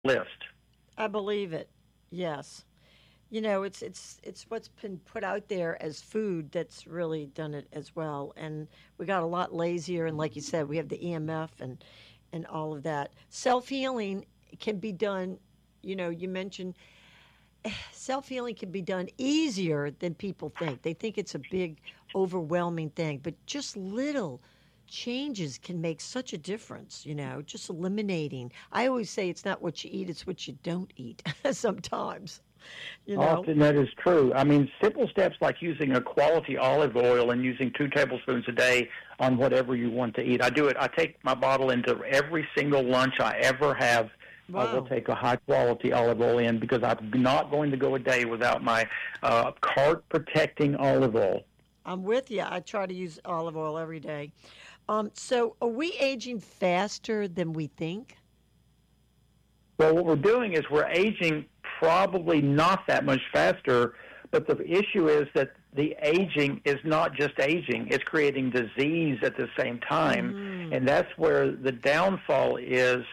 list. I believe it. Yes. It's what's been put out there as food that's really done it as well. And we got a lot lazier. And like you said, we have the EMF and all of that. Self healing can be done. You mentioned self healing can be done easier than people think. They think it's a big, overwhelming thing, but just little changes can make such a difference, just eliminating. I always say it's not what you eat, it's what you don't eat sometimes, you know. Often that is true. I mean, simple steps like using a quality olive oil and using 2 tablespoons a day on whatever you want to eat. I do it. I take my bottle into every single lunch I ever have. I will Wow. take a high-quality olive oil in because I'm not going to go a day without my cart-protecting olive oil. I'm with you. I try to use olive oil every day. So are we aging faster than we think? Well, what we're doing is we're aging probably not that much faster, but the issue is that the aging is not just aging, it's creating disease at the same time. And that's where the downfall is,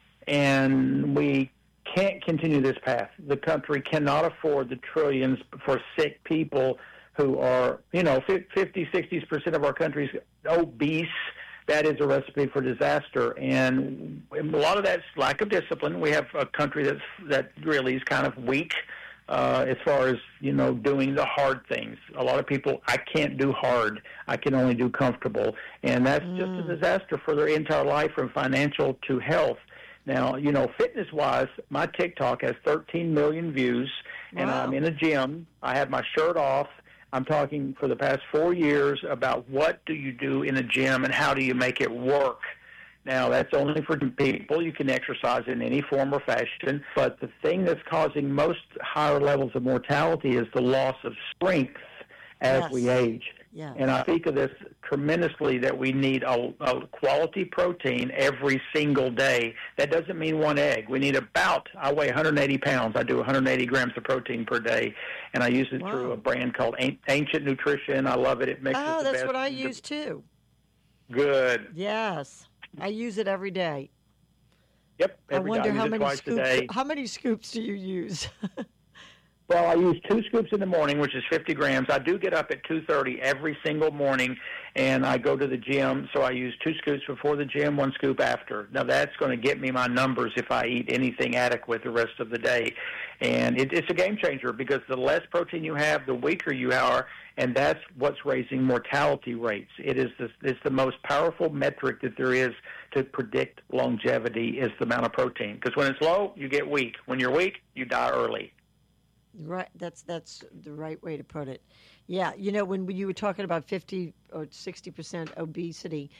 and we can't continue this path. The country cannot afford the trillions for sick people who are, 50, 60% of our country's obese. That is a recipe for disaster. And a lot of that's lack of discipline. We have a country that really is kind of weak as far as, doing the hard things. A lot of people, I can't do hard. I can only do comfortable. And that's just a disaster for their entire life, from financial to health. Now, fitness-wise, my TikTok has 13 million views, and Wow. I'm in a gym. I have my shirt off. I'm talking for the past 4 years about what do you do in a gym and how do you make it work. Now, that's only for people. You can exercise in any form or fashion, but the thing that's causing most higher levels of mortality is the loss of strength as Yes. we age. Yes. And I think of this tremendously, that we need a quality protein every single day. That doesn't mean one egg. We need I weigh 180 pounds. I do 180 grams of protein per day, and I use it through a brand called Ancient Nutrition. I love it. It mixes Oh, the that's best. what I use too. Good. Yes. I use it every day. Yep. I wonder I use how it many twice a scoops day. how many scoops do you use? Well, I use 2 scoops in the morning, which is 50 grams. I do get up at 2:30 every single morning, and I go to the gym. So I use 2 scoops before the gym, 1 scoop after. Now, that's going to get me my numbers if I eat anything adequate the rest of the day. And it's a game changer, because the less protein you have, the weaker you are, and that's what's raising mortality rates. It's the most powerful metric that there is to predict longevity, is the amount of protein. Because when it's low, you get weak. When you're weak, you die early. Right, that's the right way to put it. Yeah, when you were talking about 50 or 60% obesity,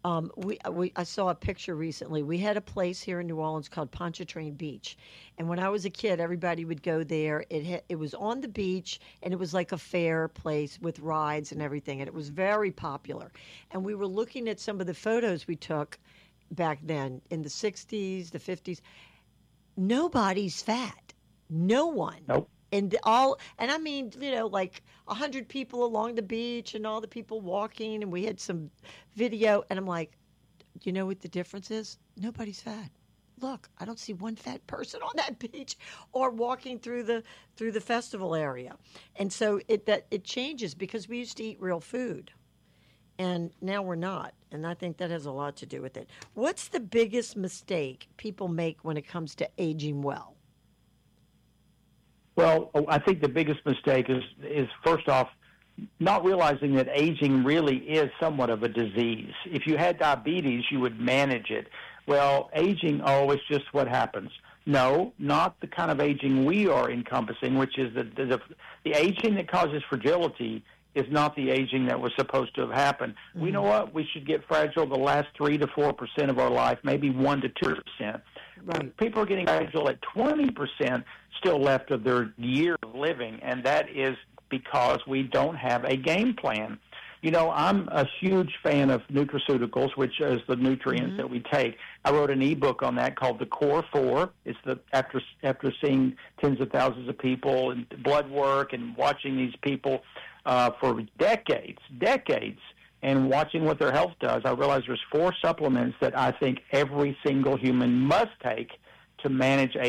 I saw a picture recently. We had a place here in New Orleans called Pontchartrain Beach, and when I was a kid, everybody would go there. It was on the beach, and it was like a fair place with rides and everything, and it was very popular. And we were looking at some of the photos we took back then in the 60s, the 50s. Nobody's fat. No one. Nope. And I mean, like 100 people along the beach and all the people walking, and we had some video, and I'm like, do you know what the difference is? Nobody's fat. Look, I don't see one fat person on that beach or walking through the festival area. And so it changes, because we used to eat real food, and now we're not. And I think that has a lot to do with it. What's the biggest mistake people make when it comes to aging well? Well, I think the biggest mistake is first off, not realizing that aging really is somewhat of a disease. If you had diabetes, you would manage it. Well, aging, it's just what happens. No, not the kind of aging we are encompassing, which is the aging that causes fragility is not the aging that was supposed to have happened. We know what? We should get fragile the last 3 to 4% of our life, maybe 1 to 2%. Right. People are getting fragile at 20% still left of their year of living, and that is because we don't have a game plan. I'm a huge fan of nutraceuticals, which is the nutrients that we take. I wrote an ebook on that called The Core Four. It's after seeing tens of thousands of people and blood work and watching these people for decades, and watching what their health does, I realized there's 4 supplements that I think every single human must take to manage